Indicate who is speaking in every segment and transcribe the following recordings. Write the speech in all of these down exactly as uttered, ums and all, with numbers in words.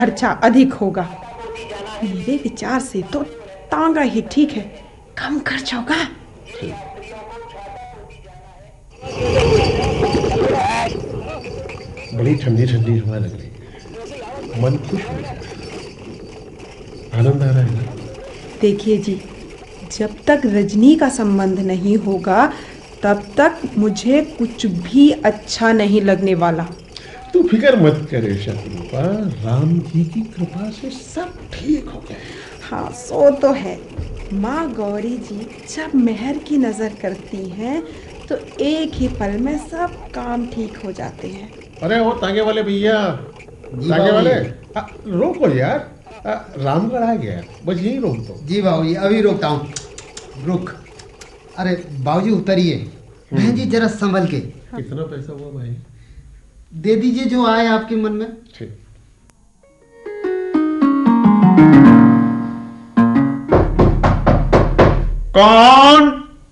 Speaker 1: खर्चा अधिक होगा। मेरे विचार से तो तांगा ही ठीक है, कम खर्च होगा।
Speaker 2: बड़ी ठंडी ठंडी हवा लग रही है, मन खुश हो गया, आनंद आ रहा है ना।
Speaker 1: देखिए जी, जब तक रजनी का संबंध नहीं होगा तब तक मुझे कुछ भी अच्छा नहीं लगने वाला।
Speaker 2: तू फिक्र मत करे शत्रुपा, राम जी की कृपा से सब ठीक हो गए।
Speaker 1: हाँ, सो तो है। माँ गौरी जी जब मेहर की नजर करती हैं तो एक ही पल में सब काम ठीक हो जाते हैं।
Speaker 2: अरे वो तांगे वाले भैया, तांगे वाले आ, रोको यार, आ, रामगढ़ आ गया, बस यही रोक दो।
Speaker 3: जी बाबूजी, अभी रोकता हूँ। रुक। अरे बाबूजी उतरिए। बहन जी जरा संभल के।
Speaker 2: कितना पैसा हुआ भाई?
Speaker 3: दे दीजिए जो आए आपके मन में।
Speaker 2: ठीक।
Speaker 4: कौन?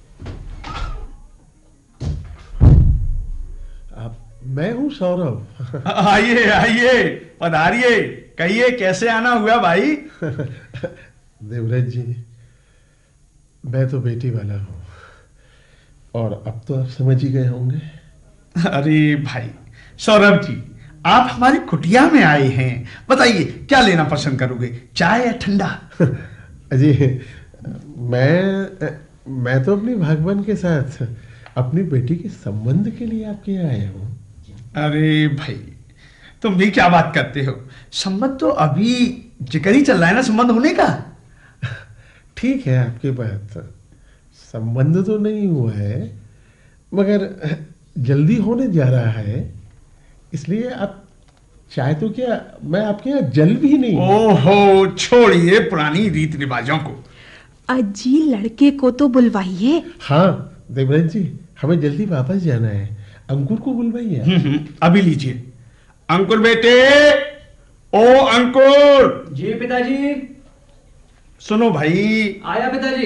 Speaker 2: आप? मैं हूँ सौरभ।
Speaker 4: आइए आइए, पधारिए। कहिए कैसे आना हुआ भाई?
Speaker 2: देवराज जी, मैं तो बेटी वाला हूँ, और अब तो आप समझ ही गए होंगे।
Speaker 4: अरे भाई सौरभ जी, आप हमारी कुटिया में आए हैं, बताइए क्या लेना पसंद करोगे, चाय या ठंडा?
Speaker 2: जी, मैं मैं तो अपनी भागवन के साथ अपनी बेटी के संबंध के लिए आपके यहाँ आया हूँ। अरे
Speaker 4: भाई तुम भी क्या बात करते हो, संबंध तो अभी जिक्र ही चल रहा है ना संबंध होने का।
Speaker 2: ठीक है आपकी बात, संबंध तो नहीं हुआ है मगर जल्दी होने जा रहा है, इसलिए आप चाहे तो क्या मैं आपके यहाँ जल भी नहीं।
Speaker 4: ओहो, छोड़िए पुरानी रीत रिवाजों को।
Speaker 1: अजी लड़के को तो बुलवाइए।
Speaker 2: हाँ देवराज जी, हमें जल्दी वापस जाना है, अंकुर को बुलवाइए।
Speaker 4: अभी लीजिए। अंकुर बेटे, ओ अंकुर।
Speaker 5: जी पिताजी।
Speaker 4: सुनो भाई।
Speaker 5: आया पिताजी।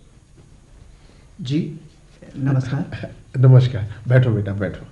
Speaker 5: जी नमस्कार।
Speaker 2: नमस्कार, बैठो बेटा बैठो।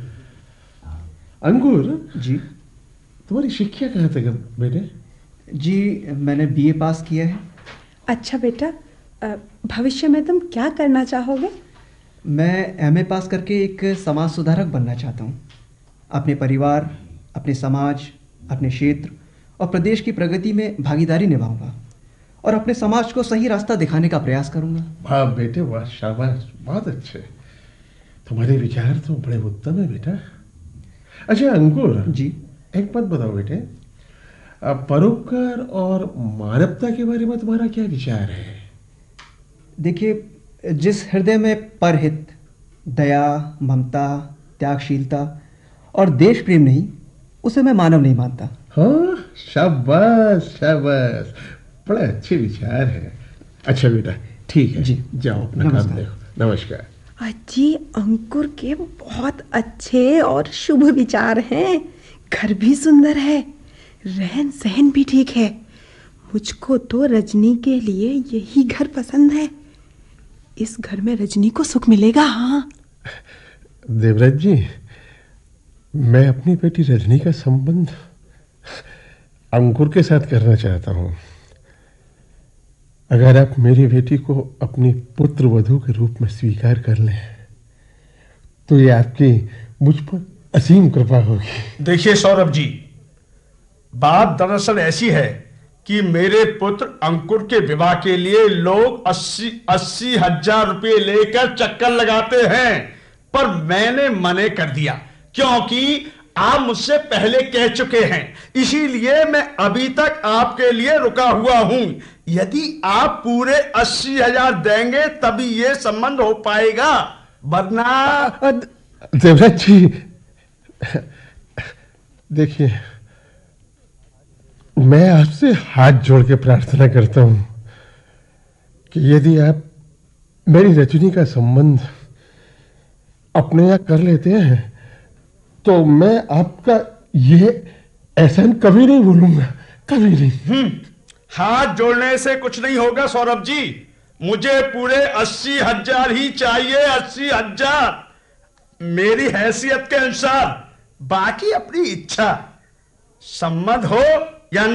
Speaker 2: अंकुर
Speaker 5: जी,
Speaker 2: तुम्हारी शिक्षा कहाँ तक है बेटे?
Speaker 5: जी मैंने बीए पास किया है।
Speaker 1: अच्छा बेटा, भविष्य में तुम क्या करना चाहोगे?
Speaker 5: मैं एमए पास करके एक समाज सुधारक बनना चाहता हूँ। अपने परिवार, अपने समाज, अपने क्षेत्र और प्रदेश की प्रगति में भागीदारी निभाऊंगा और अपने समाज को सही रास्ता दिखाने का प्रयास करूंगा।
Speaker 2: वाह बेटे वाह, शाबाश, बहुत अच्छे, तुम्हारे विचार तो बड़े उत्तम है बेटा। अच्छा अंकुर
Speaker 5: जी,
Speaker 2: एक बात बताओ बेटे, परोपकार और मानवता के बारे में तुम्हारा क्या विचार है?
Speaker 5: देखिए, जिस हृदय में परहित, दया, ममता, त्यागशीलता और देश प्रेम नहीं, उसे मैं मानव नहीं मानता।
Speaker 2: हाँ, शाबाश शाबाश, बड़े अच्छे विचार है। अच्छा बेटा ठीक है जी, जाओ अपना काम देखो। नमस्कार।
Speaker 1: अजी अंकुर के बहुत अच्छे और शुभ विचार हैं, घर भी सुंदर है, रहन सहन भी ठीक है। मुझको तो रजनी के लिए यही घर पसंद है, इस घर में रजनी को सुख मिलेगा। हाँ
Speaker 2: देवराज जी, मैं अपनी बेटी रजनी का संबंध अंकुर के साथ करना चाहता हूँ। अगर आप मेरी बेटी को अपनी पुत्र वधू के रूप में स्वीकार कर लें तो ये आपकी मुझ पर असीम कृपा होगी।
Speaker 4: देखिए सौरभ जी, बात दरअसल ऐसी है कि मेरे पुत्र अंकुर के विवाह के लिए लोग अस्सी अस्सी हजार रुपये लेकर चक्कर लगाते हैं, पर मैंने मने कर दिया क्योंकि आप मुझसे पहले कह चुके हैं, इसीलिए मैं अभी तक आपके लिए रुका हुआ हूं। यदि आप पूरे अस्सी हजार देंगे तभी ये संबंध हो पाएगा, वरना।
Speaker 2: देवराज जी देखिए, मैं आपसे हाथ जोड़ के प्रार्थना करता हूं कि यदि आप मेरी रजनी का संबंध अपने यहाँ कर लेते हैं तो मैं आपका ये एहसान कभी नहीं भूलूंगा, कभी नहीं।
Speaker 4: हम्म, हाथ जोड़ने से कुछ नहीं होगा सौरभ जी, मुझे पूरे अस्सी हजार ही चाहिए, अस्सी हजार मेरी हैसियत के अनुसार, बाकी अपनी इच्छा। सम्मत हो